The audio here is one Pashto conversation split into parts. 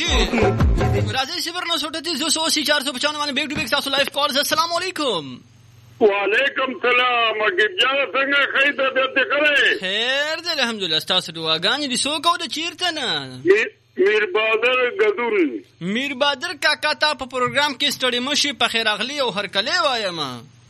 राजेश 0938 back to back सासू live calls. अस्सलाम वालेकुम। वालेकुम सलाम। गिरजा څنګه خیرته دې کړې؟ خیر دې الحمدلله. تاسو دعاګانې دي سو کو د چیرته نه؟ میر بادر غدون. میر بادر کاکا تا په پروګرام کې سټډي مشي په خیر اغلی او هر کله وایم.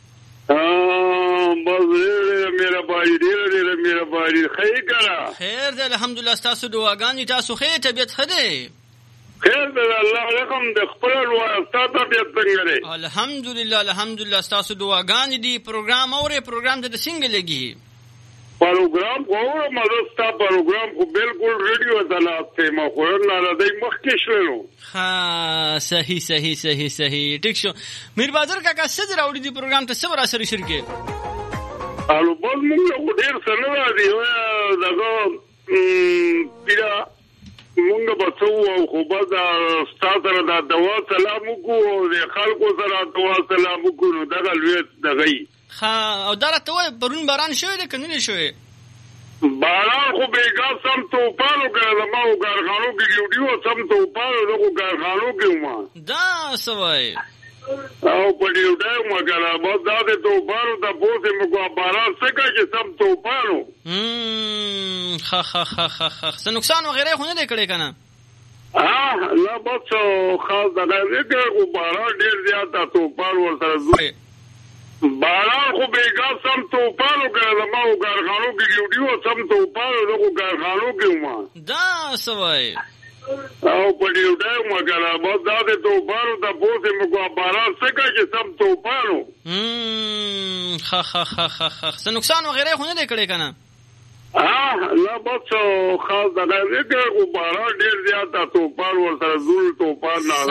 بس میرا بھائی ډېر میرا بھائی خیر کړه. خیر دې الحمدلله. تاسو دعاګانې تاسو خیر طبيعت خده؟ خیر دې الله علیکم د خپل واسطه طبيعت څنګه لري؟ الحمدلله الحمدلله. تاسو دعاګانې دي. پروګرام اورې پروګرام د څنګه لګي؟ پروګرام کوو مدرستا پروګرام کو بالکل ریډیو دلاسته ما خو نه راځي مخکې شلو. ها صحیح صحیح صحیح صحیح ټیک شو. میر بازار کاکا څه راوړي دي پروګرام ته څه سره شریکه؟ الو بل موږ ډېر سره راځي دغه پیرا موږ به څو خو به دا ستاسو دا دوا سلام وکړو د خلکو سره دوا سلام وکړو دغه لوی دغه ها او درته وای پرون باران شوی دی کنه شوی؟ باران خو بیګا سم توپانو کړه ما وګارخانو کې ډیوډیو سم توپانو دغه وګارخانو کې ما دا سوای او په ډیوډیو ما کړه ما دا د توپانو د پوسې مګو باران څنګه چې سم توپانو خا خا خا خا خا څه نقصان وغیرہ خو نه دی کړی کنه؟ لا بس خاص دغه کې باران ډیر زیات توپان ورسره زوی باران خو بیګا سم توپانو کړه ما وګارخانو کې ډیوډیو سم توپانو دغه وګارخانو کې ما دا سوای او په ډیوډیو ما کړه ما دا د توپانو د پوسې مګو باران څنګه چې سم توپانو خا خا خا خا خا څه نقصان وغیرہ خو نه دی کړی کنه؟ لا بس خاص دغه کې باران ډیر زیات توپان ورسره زول توپان